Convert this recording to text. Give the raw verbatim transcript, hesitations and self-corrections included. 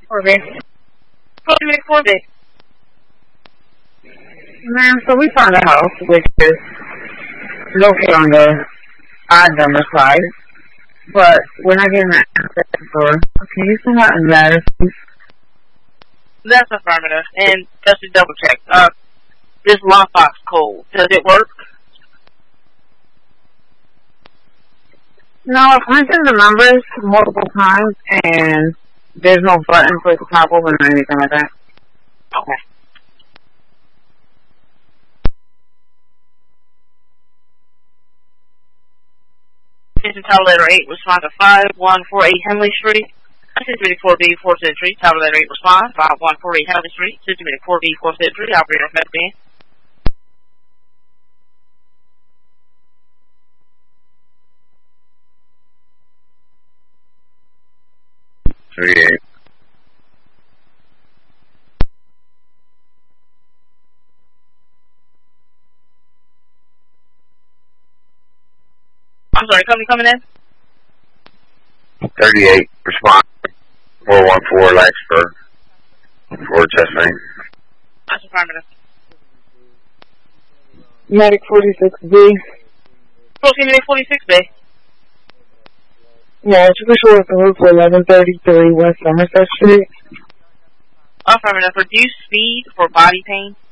four B. four B, four B. Man, so we found a house which is located on the odd number side, but we're not getting the access door. Can you send out a letter, please? That's affirmative. And just to double check, uh, this lockbox code, does it work? No, I've entered the numbers multiple times, and there's no button for it to pop open or anything like that. Okay. Attention tower letter eight, respond to five one four eight Henley Street. Attention four B, fourth Century. Tower letter eight, respond. five one four eight Henley Street. Attention four B, fourth Century. Operator Medicine. thirty-eight. I'm sorry, company coming in? thirty-eight, respond. four one four Laxford. four Chestnut. That's affirmative. Medic forty-six B. Proceed forty-six B. Yeah, you can show us the route for eleven thirty-three West Somerset Street. Affirmative. Reduce speed for body pain.